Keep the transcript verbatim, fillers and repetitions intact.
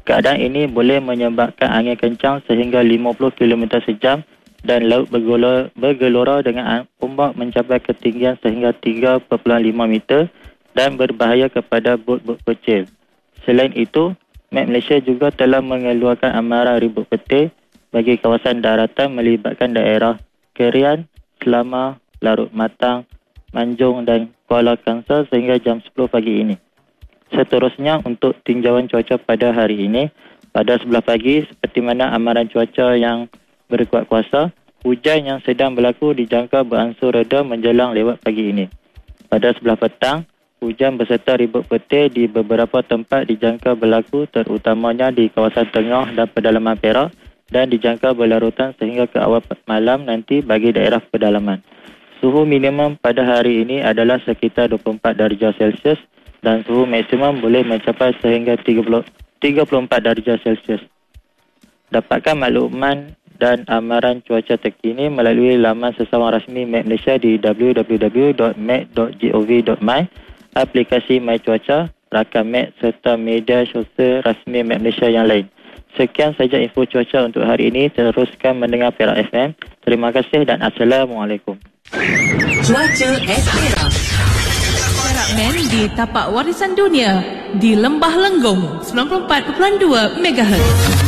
Keadaan ini boleh menyebabkan angin kencang sehingga lima puluh kilometer sejam dan laut bergelora, bergelora dengan ombak mencapai ketinggian sehingga tiga perpuluhan lima meter dan berbahaya kepada bot-bot kecil. Selain itu, Met Malaysia juga telah mengeluarkan amaran ribut petir bagi kawasan daratan melibatkan daerah Kerian, Selama, Larut Matang, Manjung dan Kuala Kangsar sehingga jam sepuluh pagi ini. Seterusnya, untuk tinjauan cuaca pada hari ini, pada sebelah pagi, seperti mana amaran cuaca yang berkuat kuasa, hujan yang sedang berlaku dijangka beransur reda menjelang lewat pagi ini. Pada sebelah petang, hujan beserta ribut petir di beberapa tempat dijangka berlaku, terutamanya di kawasan tengah dan pedalaman Perak, dan dijangka berlarutan sehingga ke awal malam nanti bagi daerah pedalaman. Suhu minimum pada hari ini adalah sekitar dua puluh empat darjah Celsius dan suhu maksimum boleh mencapai sehingga tiga puluh, tiga puluh empat darjah Celsius. Dapatkan makluman dan amaran cuaca terkini melalui laman sesawang rasmi Met Malaysia di w w w dot met dot gov dot my, aplikasi My Cuaca, rakam Met serta media sosial rasmi Met Malaysia yang lain. Sekian saja info cuaca untuk hari ini. Teruskan mendengar Perak F M. Terima kasih dan Assalamualaikum. Cuaca es Perak. Perak Men di tapak warisan dunia di Lembah Lenggong sembilan puluh empat perpuluhan dua megahertz.